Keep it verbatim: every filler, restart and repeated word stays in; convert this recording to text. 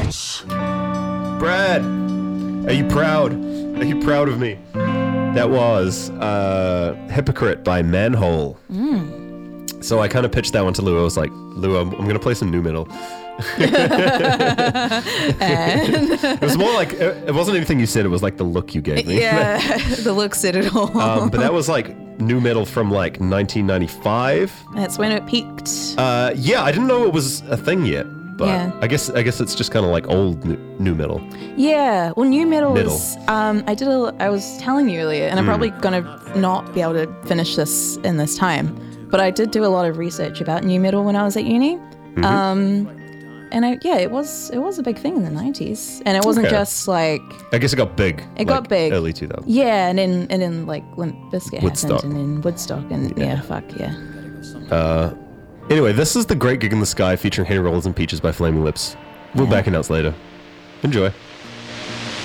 bitch. Brad, are you proud? Are you proud of me? That was uh, Hypocrite by Manhole. Mm. So I kind of pitched that one to Lou. I was like, Lou, I'm, I'm going to play some new metal. It was more like, it, it wasn't anything you said. It was like the look you gave me. Yeah, the look said it all. um, but that was like new metal from like nineteen ninety-five. That's when it peaked. Uh, yeah, I didn't know it was a thing yet. But Yeah. I guess I guess it's just kind of like old new, new metal. Yeah, well, new metal Middle. is. Um, I did. A, I was telling you earlier, and I'm Mm. probably gonna not be able to finish this in this time. But I did do a lot of research about new metal when I was at uni. Mm-hmm. Um, and I yeah, it was it was a big thing in the nineties, and it wasn't Okay. just like I guess it got big. It got like, big. Early two thousands. yeah, and then and then like Limp Bizkit Woodstock. happened, and then Woodstock, and yeah, fuck yeah. Uh, anyway, this is The Great Gig in the Sky featuring Henry Rollins and Peaches by Flaming Lips. We'll Yeah. back announce later. Enjoy.